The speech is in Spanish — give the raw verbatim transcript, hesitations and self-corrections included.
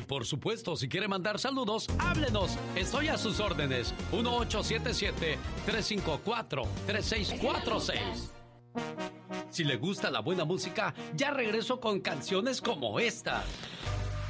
por supuesto, si quiere mandar saludos, háblenos. Estoy a sus órdenes. uno ocho siete siete, tres cinco cuatro, tres seis cuatro seis. Si le gusta la buena música, ya regreso con canciones como esta.